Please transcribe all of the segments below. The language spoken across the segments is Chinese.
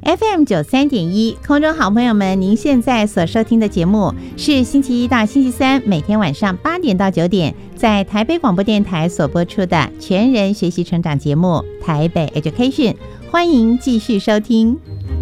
FM93.1，空中好朋友们，您现在所收听的节目是星期一到星期三每天晚上8点到9点，在台北广播电台所播出的全人学习成长节目《台北 Education》，欢迎继续收听。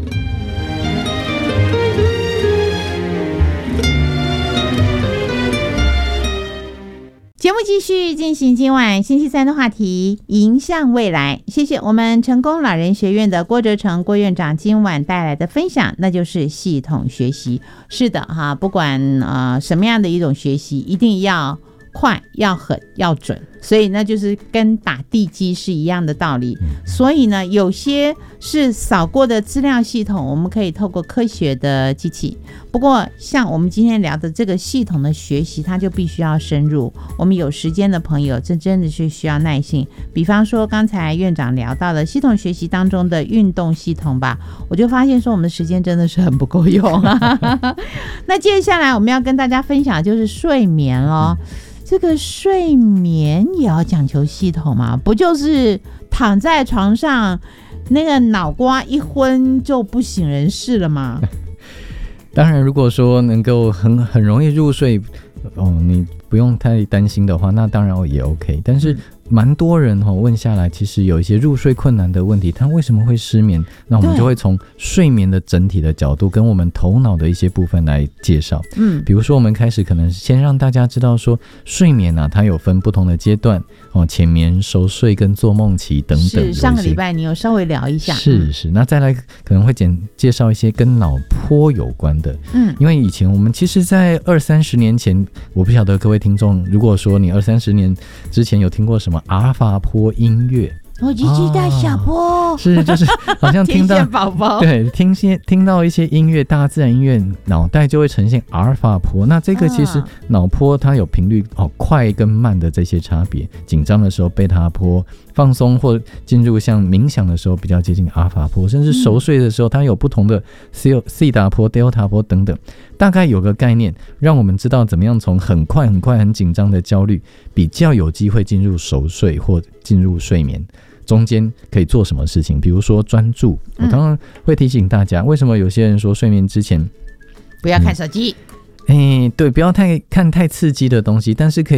节目继续进行，今晚星期三的话题迎向未来。谢谢我们成功老人学院的郭哲成郭院长今晚带来的分享，那就是系统学习。是的哈，不管什么样的一种学习，一定要快、要狠、要准，所以那就是跟打地基是一样的道理。所以呢，有些是扫过的资料系统，我们可以透过科学的机器。不过像我们今天聊的这个系统的学习，它就必须要深入。我们有时间的朋友，这真的是需要耐性。比方说刚才院长聊到的系统学习当中的运动系统吧，我就发现说我们的时间真的是很不够用那接下来我们要跟大家分享的就是睡眠咯。这个睡眠也要讲求系统嘛，不就是躺在床上那个脑瓜一昏就不省人事了吗？ 当然如果说能够很容易入睡你不用太担心的话，那当然也 OK。 但是蛮多人问下来，其实有一些入睡困难的问题，他为什么会失眠？那我们就会从睡眠的整体的角度跟我们头脑的一些部分来介绍。比如说我们开始可能先让大家知道说，睡眠它有分不同的阶段浅眠、熟睡跟做梦期等等。 是上个礼拜你有稍微聊一下。 是那再来可能会介绍一些跟脑波有关的。因为以前我们其实在20-30年前，我不晓得各位听众，如果说你20-30年之前有听过什么阿尔法波音乐， 鸡鸡大小波， 是就是好像听到天线宝宝， 对，听到一些音乐，大自然音乐，脑袋就会呈现阿尔法波。那这个其实脑波它有频率快跟慢的这些差别，紧张的时候贝塔波，放松或进入像冥想的时候比较接近阿尔法波，甚至熟睡的时候它有不同的西达波、delta波等等。大概有个概念，让我们知道怎么样从很快很紧张的焦虑，比较有机会进入熟睡或进入睡眠。中间可以做什么事情？比如说专注，我当然会提醒大家，为什么有些人说睡眠之前不要看手机？ 对，不要看太刺激的东西，但是可以